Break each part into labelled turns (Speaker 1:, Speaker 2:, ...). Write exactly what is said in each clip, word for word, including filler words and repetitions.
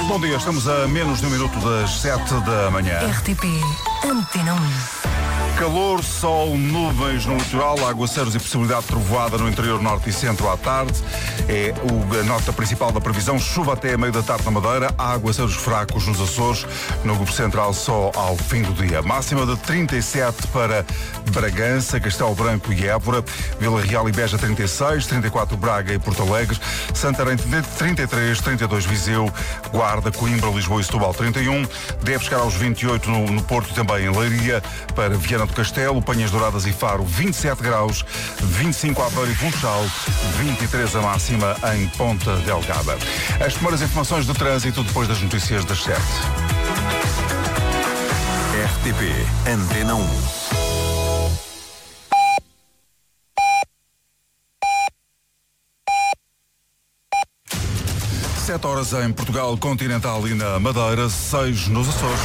Speaker 1: Bom dia, estamos a menos de um minuto das sete da manhã.
Speaker 2: R T P Antena um.
Speaker 1: Calor, sol, nuvens no litoral, aguaceiros e possibilidade de trovoada no interior norte e centro à tarde. É o, a nota principal da previsão. Chuva até a meio da tarde na Madeira. Há aguaceiros fracos nos Açores. No Grupo Central só ao fim do dia. Máxima de trinta e sete para Bragança, Castelo Branco e Évora. Vila Real e Beja trinta e seis, trinta e quatro Braga e Porto Alegre. Santarém trinta e três, trinta e dois Viseu, Guarda, Coimbra, Lisboa e Setúbal trinta e um. Deve chegar aos vinte e oito no, no Porto e também em Leiria. Para Viana do Castelo, Panhas Douradas e Faro, vinte e sete graus, vinte e cinco Aveiro e Funchal, vinte e três a máxima em Ponta Delgada. As primeiras informações de trânsito depois das notícias das sete.
Speaker 3: R T P Antena um.
Speaker 1: Sete horas em Portugal continental e na Madeira, seis nos Açores.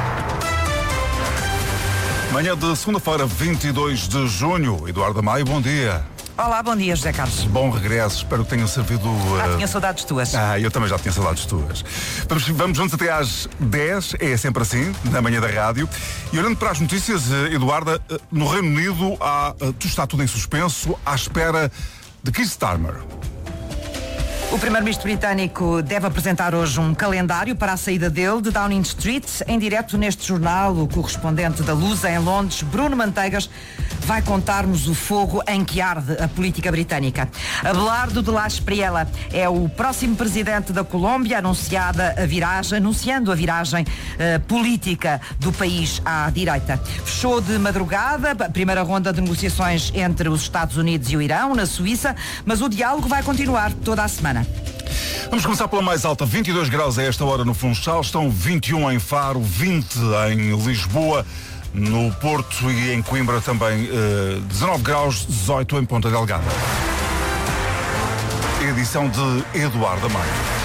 Speaker 1: Manhã de segunda-feira, vinte e dois de junho. Eduardo Maio, bom dia.
Speaker 4: Olá, bom dia, José Carlos.
Speaker 1: Bom regresso, espero que tenham servido... Uh...
Speaker 4: Ah, tinha saudades tuas.
Speaker 1: Ah, eu também já tinha saudades tuas. Vamos, vamos juntos até às dez, é sempre assim, na manhã da rádio. E olhando para as notícias, Eduardo, no Reino Unido há, está tudo em suspenso, à espera de Keir Starmer.
Speaker 4: O primeiro-ministro britânico deve apresentar hoje um calendário para a saída dele de Downing Street. Em direto neste jornal, o correspondente da Lusa em Londres, Bruno Manteigas, vai contar-nos o fogo em que arde a política britânica. Abelardo de la Espriella é o próximo presidente da Colômbia, anunciada a viragem, anunciando a viragem uh, política do país à direita. Fechou de madrugada a primeira ronda de negociações entre os Estados Unidos e o Irão, na Suíça, mas o diálogo vai continuar toda a semana.
Speaker 1: Vamos começar pela mais alta, vinte e dois graus a esta hora no Funchal, estão vinte e um em Faro, vinte em Lisboa, no Porto e em Coimbra também eh, dezanove graus, dezoito em Ponta Delgada. Edição de Eduardo Maio.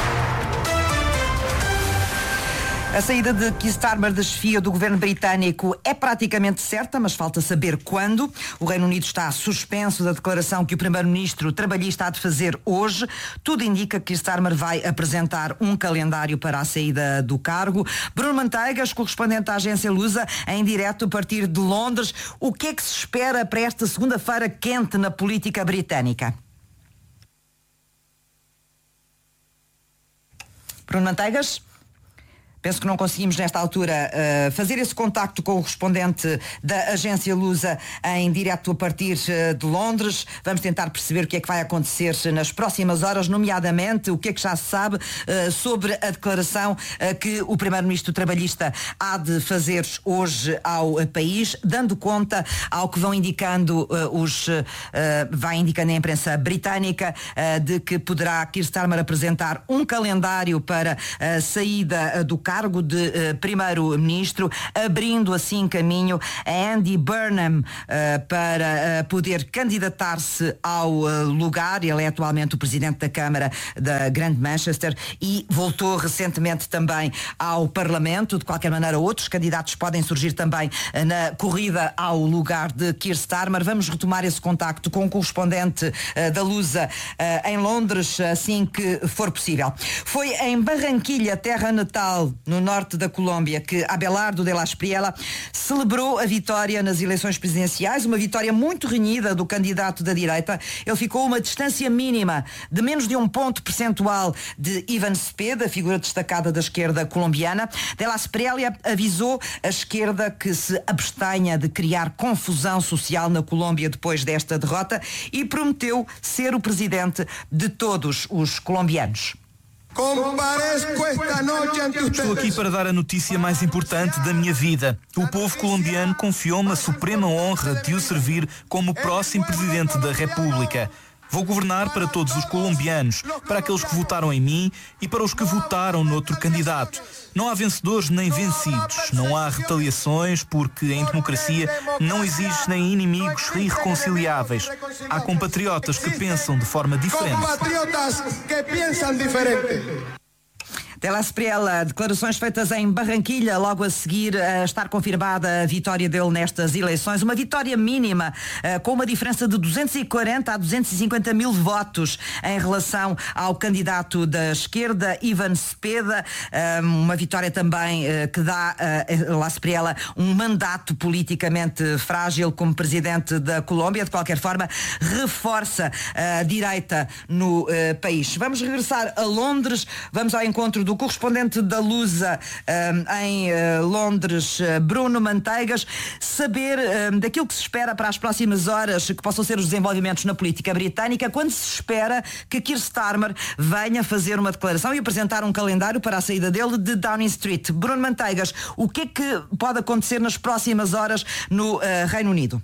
Speaker 4: A saída de Keir Starmer da chefia do governo britânico é praticamente certa, mas falta saber quando. O Reino Unido está suspenso da declaração que o primeiro-ministro trabalhista há de fazer hoje. Tudo indica que Keir Starmer vai apresentar um calendário para a saída do cargo. Bruno Manteigas, correspondente da agência Lusa, em direto a partir de Londres. O que é que se espera para esta segunda-feira quente na política britânica? Bruno Manteigas? Penso que não conseguimos, nesta altura, uh, fazer esse contacto com o correspondente da agência Lusa em direto a partir uh, de Londres. Vamos tentar perceber o que é que vai acontecer nas próximas horas, nomeadamente o que é que já se sabe uh, sobre a declaração uh, que o primeiro-ministro trabalhista há de fazer hoje ao uh, país, dando conta ao que vão indicando uh, os... Uh, vai indicando a imprensa britânica uh, de que poderá Keir Starmer apresentar um calendário para a saída uh, do cargo de uh, primeiro-ministro, abrindo assim caminho a Andy Burnham uh, para uh, poder candidatar-se ao uh, lugar. Ele é atualmente o presidente da Câmara da Grande Manchester e voltou recentemente também ao Parlamento. De qualquer maneira, outros candidatos podem surgir também uh, na corrida ao lugar de Keir Starmer. Vamos retomar esse contacto com o correspondente uh, da Lusa uh, em Londres, assim que for possível. Foi em Barranquilha, terra natal, no norte da Colômbia, que Abelardo de la Espriella celebrou a vitória nas eleições presidenciais, uma vitória muito renhida do candidato da direita. Ele ficou a uma distância mínima de menos de um ponto percentual de Ivan Cepeda, a figura destacada da esquerda colombiana. De la Espriella avisou a esquerda que se abstenha de criar confusão social na Colômbia depois desta derrota e prometeu ser o presidente de todos os colombianos.
Speaker 5: Estou aqui para dar a notícia mais importante da minha vida. O povo colombiano confiou-me a suprema honra de o servir como próximo presidente da República. Vou governar para todos os colombianos, para aqueles que votaram em mim e para os que votaram noutro candidato. Não há vencedores nem vencidos, não há retaliações, porque em democracia não existem inimigos irreconciliáveis. Há compatriotas que pensam de forma diferente.
Speaker 4: Tela Espriella, declarações feitas em Barranquilha, logo a seguir a estar confirmada a vitória dele nestas eleições. Uma vitória mínima, com uma diferença de duzentos e quarenta a duzentos e cinquenta mil votos em relação ao candidato da esquerda, Ivan Cepeda. Uma vitória também que dá a Espriella um mandato politicamente frágil como presidente da Colômbia. De qualquer forma, reforça a direita no país. Vamos regressar a Londres. Vamos ao encontro do correspondente da Lusa um, em uh, Londres, uh, Bruno Manteigas, saber um, daquilo que se espera para as próximas horas, que possam ser os desenvolvimentos na política britânica, quando se espera que Keir Starmer venha fazer uma declaração e apresentar um calendário para a saída dele de Downing Street. Bruno Manteigas, o que é que pode acontecer nas próximas horas no uh, Reino Unido?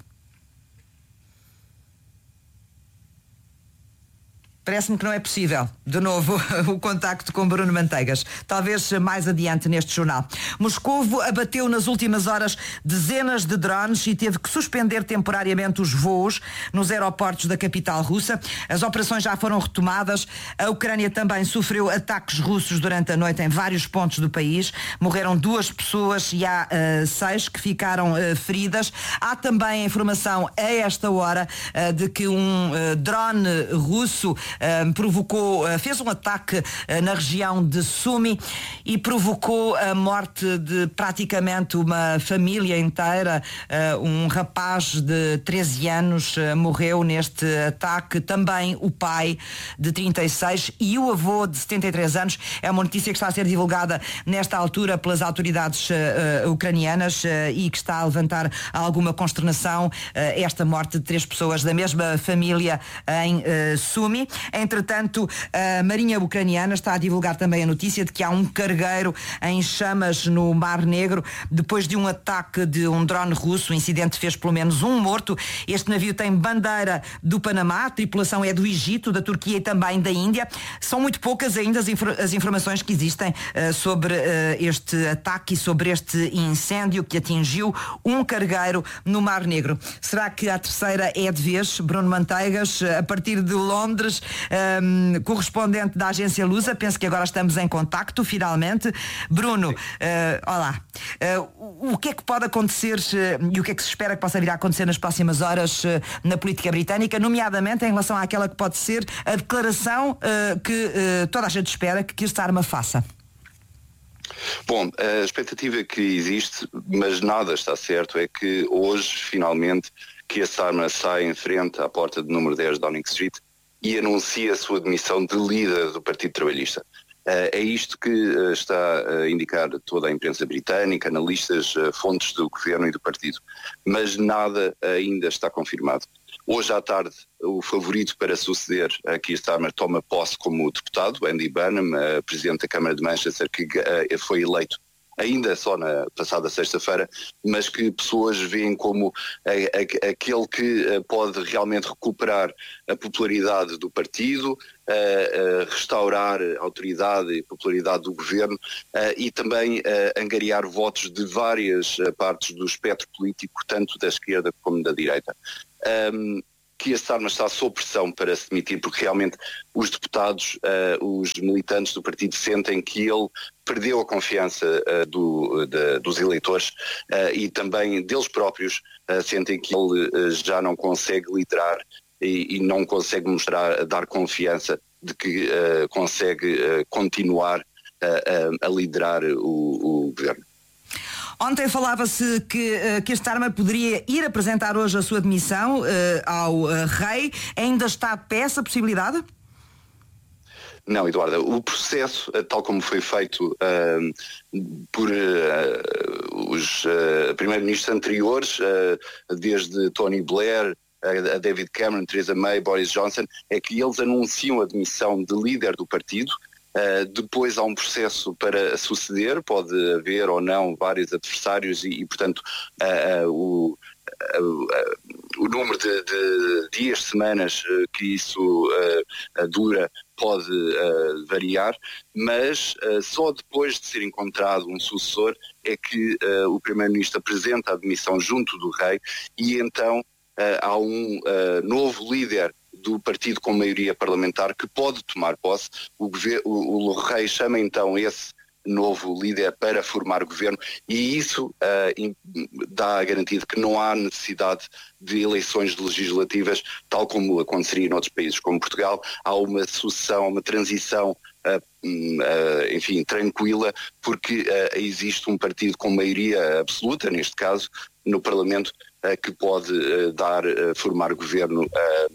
Speaker 4: Parece-me que não é possível, de novo, o contacto com Bruno Manteigas. Talvez mais adiante neste jornal. Moscovo abateu nas últimas horas dezenas de drones e teve que suspender temporariamente os voos nos aeroportos da capital russa. As operações já foram retomadas. A Ucrânia também sofreu ataques russos durante a noite em vários pontos do país. Morreram duas pessoas e há uh, seis que ficaram uh, feridas. Há também a informação a esta hora uh, de que um uh, drone russo Uh, provocou, uh, fez um ataque uh, na região de Sumy e provocou a morte de praticamente uma família inteira. Uh, um rapaz de treze anos uh, morreu neste ataque, também o pai de trinta e seis e o avô de setenta e três anos. É uma notícia que está a ser divulgada nesta altura pelas autoridades uh, uh, ucranianas uh, e que está a levantar alguma consternação, uh, esta morte de três pessoas da mesma família em uh, Sumy. Entretanto, a Marinha Ucraniana está a divulgar também a notícia de que há um cargueiro em chamas no Mar Negro depois de um ataque de um drone russo. O incidente fez pelo menos um morto. Este navio tem bandeira do Panamá, a tripulação é do Egito, da Turquia e também da Índia. São muito poucas ainda as, infor- as informações que existem uh, sobre uh, este ataque e sobre este incêndio que atingiu um cargueiro no Mar Negro. Será que a terceira é de vez? Bruno Manteigas, a partir de Londres, Um, correspondente da agência Lusa, penso que agora estamos em contacto finalmente. Bruno, uh, olá, uh, o que é que pode acontecer uh, e o que é que se espera que possa vir a acontecer nas próximas horas uh, na política britânica, nomeadamente em relação àquela que pode ser a declaração uh, que uh, toda a gente espera que Keir Starmer faça?
Speaker 6: Bom, a expectativa que existe, mas nada está certo, é que hoje finalmente Keir Starmer sai em frente à porta de número dez de Downing Street e anuncia a sua demissão de líder do Partido Trabalhista. Uh, é isto que uh, está a indicar toda a imprensa britânica, analistas, uh, fontes do governo e do partido. Mas nada ainda está confirmado. Hoje à tarde, o favorito para suceder a Keir Starmer toma posse como deputado, Andy Burnham, uh, presidente da Câmara de Manchester, que uh, foi eleito ainda só na passada sexta-feira, mas que pessoas veem como a, a, aquele que pode realmente recuperar a popularidade do partido, a, a restaurar a autoridade e popularidade do governo a, e também a angariar votos de várias partes do espectro político, tanto da esquerda como da direita. Um, Keir Starmer está sob pressão para se demitir porque realmente os deputados, uh, os militantes do partido sentem que ele perdeu a confiança uh, do, de, dos eleitores uh, e também deles próprios uh, sentem que ele uh, já não consegue liderar e, e não consegue mostrar, dar confiança de que uh, consegue uh, continuar uh, a liderar o, o governo.
Speaker 4: Ontem falava-se que uh, Keir Starmer poderia ir apresentar hoje a sua demissão uh, ao uh, rei. Ainda está de pé essa possibilidade?
Speaker 6: Não, Eduarda, o processo, tal como foi feito uh, por uh, os uh, primeiros-ministros anteriores, uh, desde Tony Blair a David Cameron, Theresa May, Boris Johnson, é que eles anunciam a demissão de líder do partido. Uh, depois há um processo para suceder, pode haver ou não vários adversários e, e portanto, uh, uh, o, uh, uh, o número de, de dias, semanas uh, que isso uh, uh, dura pode uh, variar, mas uh, só depois de ser encontrado um sucessor é que uh, o primeiro-ministro apresenta a demissão junto do rei e então uh, há um uh, novo líder do partido com maioria parlamentar que pode tomar posse. O, governo, o, o rei chama então esse novo líder para formar governo e isso uh, dá a garantia de que não há necessidade de eleições legislativas, tal como aconteceria em outros países como Portugal. Há uma sucessão, uma transição uh, uh, enfim, tranquila, porque uh, existe um partido com maioria absoluta, neste caso, no Parlamento, uh, que pode uh, dar, uh, formar governo uh,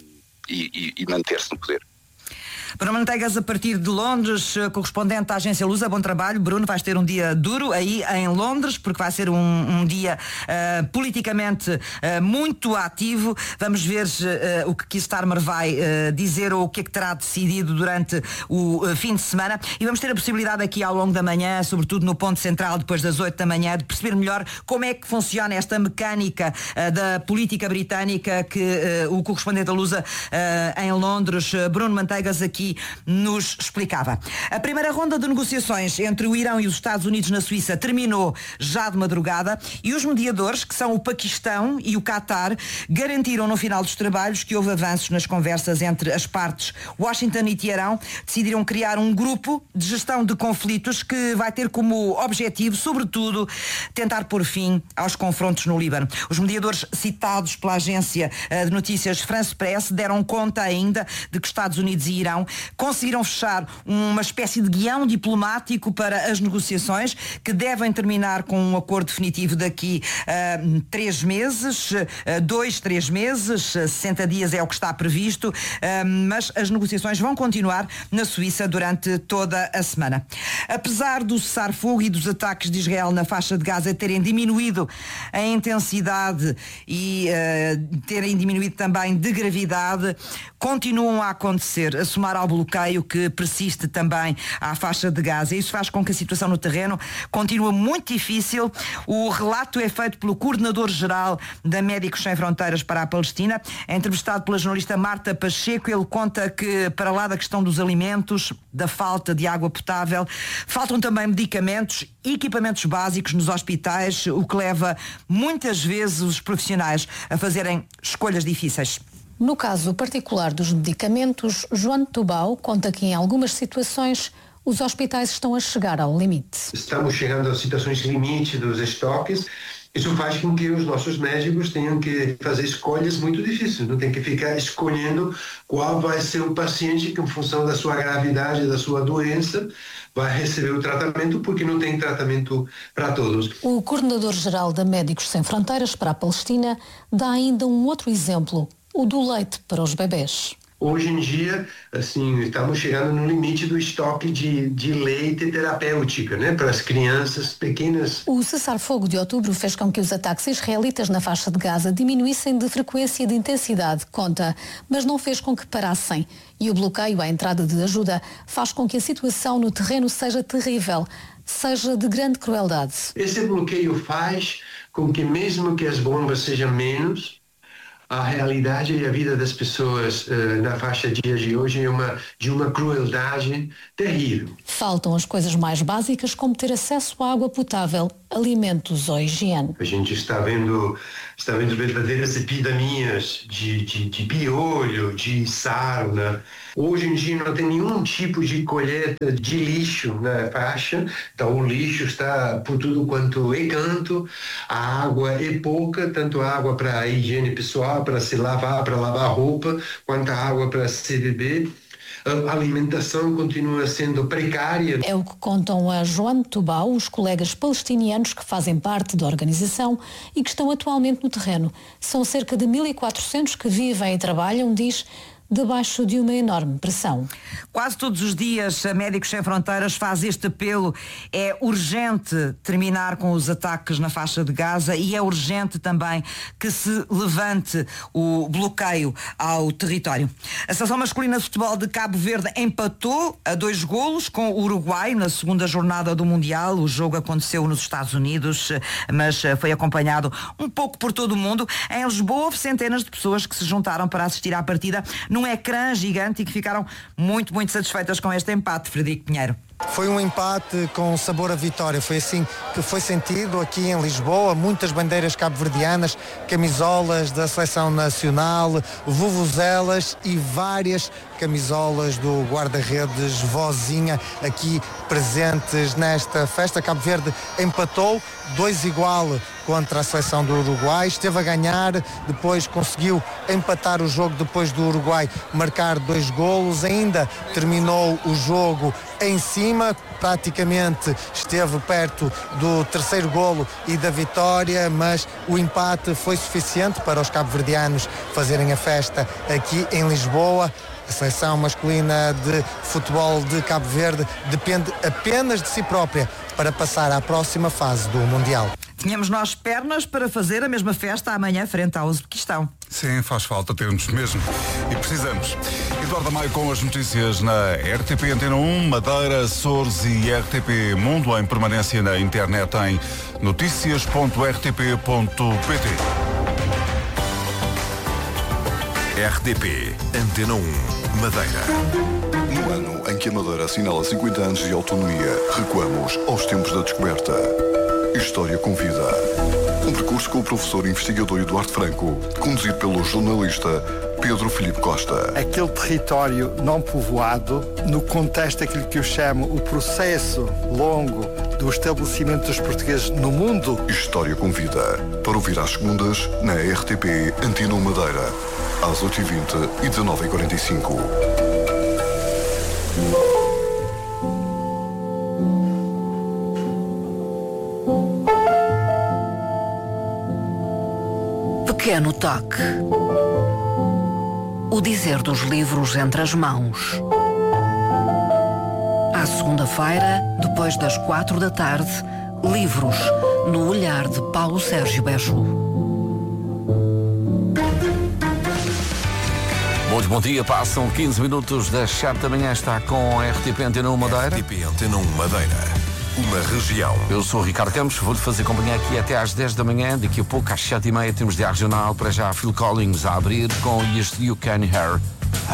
Speaker 6: e, e, e manter-se no poder.
Speaker 4: Bruno Manteigas, a partir de Londres, correspondente à agência Lusa, bom trabalho. Bruno, vais ter um dia duro aí em Londres, porque vai ser um, um dia uh, politicamente uh, muito ativo. Vamos ver uh, o que Keir Starmer vai uh, dizer ou o que é que terá decidido durante o uh, fim de semana. E vamos ter a possibilidade aqui ao longo da manhã, sobretudo no ponto central, depois das oito da manhã, de perceber melhor como é que funciona esta mecânica uh, da política britânica que uh, o correspondente da Lusa uh, em Londres, uh, Bruno Manteigas, aqui nos explicava. A primeira ronda de negociações entre o Irão e os Estados Unidos na Suíça terminou já de madrugada e os mediadores, que são o Paquistão e o Qatar, garantiram no final dos trabalhos que houve avanços nas conversas entre as partes. Washington e Teherão decidiram criar um grupo de gestão de conflitos que vai ter como objetivo, sobretudo, tentar pôr fim aos confrontos no Líbano. Os mediadores citados pela agência de notícias France Press deram conta ainda de que Estados Unidos e Irão conseguiram fechar uma espécie de guião diplomático para as negociações que devem terminar com um acordo definitivo daqui a uh, três meses, uh, dois, três meses, uh, sessenta dias é o que está previsto, uh, mas as negociações vão continuar na Suíça durante toda a semana. Apesar do cessar-fogo e dos ataques de Israel na faixa de Gaza terem diminuído a intensidade e uh, terem diminuído também de gravidade, continuam a acontecer, a somar ao bloqueio que persiste também à faixa de Gaza. Isso faz com que a situação no terreno continue muito difícil. O relato é feito pelo coordenador-geral da Médicos Sem Fronteiras para a Palestina. É entrevistado pela jornalista Marta Pacheco. Ele conta que, para lá da questão dos alimentos, da falta de água potável, faltam também medicamentos e equipamentos básicos nos hospitais, o que leva muitas vezes os profissionais a fazerem escolhas difíceis.
Speaker 7: No caso particular dos medicamentos, João Tubau conta que em algumas situações os hospitais estão a chegar ao limite.
Speaker 8: Estamos chegando a situações limite dos estoques. Isso faz com que os nossos médicos tenham que fazer escolhas muito difíceis. Não tem que ficar escolhendo qual vai ser o paciente que, em função da sua gravidade, da sua doença, vai receber o tratamento, porque não tem tratamento para todos.
Speaker 7: O coordenador-geral da Médicos Sem Fronteiras para a Palestina dá ainda um outro exemplo, o do leite para os bebés.
Speaker 8: Hoje em dia, assim, estamos chegando no limite do estoque de, de leite terapêutico, né, para as crianças pequenas.
Speaker 7: O cessar-fogo de outubro fez com que os ataques israelitas na faixa de Gaza diminuíssem de frequência e de intensidade, conta, mas não fez com que parassem. E o bloqueio à entrada de ajuda faz com que a situação no terreno seja terrível, seja de grande crueldade.
Speaker 8: Esse bloqueio faz com que, mesmo que as bombas sejam menos, a realidade e a vida das pessoas uh, na faixa de dia de hoje é uma, de uma crueldade terrível.
Speaker 7: Faltam as coisas mais básicas, como ter acesso à água potável, alimentos ou higiene.
Speaker 8: A gente está vendo, está vendo verdadeiras epidemias de, de, de piolho, de sarna. Hoje em dia não tem nenhum tipo de colheita de lixo na faixa, então o lixo está por tudo quanto é canto, a água é pouca, tanto água para a higiene pessoal, para se lavar, para lavar roupa, quanto a água para se beber. A alimentação continua sendo precária.
Speaker 7: É o que contam a João Tubau, os colegas palestinianos que fazem parte da organização e que estão atualmente no terreno. São cerca de mil e quatrocentos que vivem e trabalham, diz, debaixo de uma enorme pressão.
Speaker 4: Quase todos os dias a Médicos Sem Fronteiras faz este apelo. É urgente terminar com os ataques na faixa de Gaza e é urgente também que se levante o bloqueio ao território. A seleção masculina de futebol de Cabo Verde empatou a dois golos com o Uruguai na segunda jornada do Mundial. O jogo aconteceu nos Estados Unidos, mas foi acompanhado um pouco por todo o mundo. Em Lisboa houve centenas de pessoas que se juntaram para assistir à partida num ecrã gigante e que ficaram muito, muito satisfeitas com este empate, Frederico Pinheiro.
Speaker 9: Foi um empate com sabor a vitória, foi assim que foi sentido aqui em Lisboa, muitas bandeiras cabo-verdianas, camisolas da seleção nacional, vuvuzelas e várias camisolas do guarda-redes Vozinha aqui presentes nesta festa. Cabo Verde empatou dois igual contra a seleção do Uruguai, esteve a ganhar, depois conseguiu empatar o jogo depois do Uruguai marcar dois golos, ainda terminou o jogo em cima, praticamente esteve perto do terceiro golo e da vitória, mas o empate foi suficiente para os cabo-verdianos fazerem a festa aqui em Lisboa. A seleção masculina de futebol de Cabo Verde depende apenas de si própria para passar à próxima fase do Mundial.
Speaker 4: Tínhamos nós pernas para fazer a mesma festa amanhã frente ao Uzbequistão.
Speaker 1: Sim, faz falta termos mesmo. E precisamos. Eduardo Maio com as notícias na R T P Antena um, Madeira, Açores e R T P Mundo, em permanência na internet em notícias ponto r t p ponto p t.
Speaker 3: R T P Antena um, Madeira.
Speaker 10: No ano em que a Madeira assinala cinquenta anos de autonomia, recuamos aos tempos da descoberta. História com Vida. Um percurso com o professor investigador Eduardo Franco, conduzido pelo jornalista Pedro Filipe Costa.
Speaker 11: Aquele território não povoado, no contexto daquilo que eu chamo o processo longo do estabelecimento dos portugueses no mundo.
Speaker 10: História com Vida. Para ouvir às segundas, na R T P Antena um Madeira, às oito e vinte e dezenove e quarenta e cinco.
Speaker 12: Pequeno toque. O dizer dos livros entre as mãos. À segunda-feira, depois das quatro da tarde, livros no olhar de Paulo Sérgio Bejo.
Speaker 13: Bom, bom dia, passam quinze minutos das sete da manhã, está com a R T P Antena um Madeira.
Speaker 3: R T P Antena um Madeira. Uma região.
Speaker 13: Eu sou o Ricardo Campos, vou-lhe fazer companhia aqui até às dez da manhã. Daqui a pouco, às sete e meia, temos de regional. Para já, Phil Collins a abrir com este You Can Hear.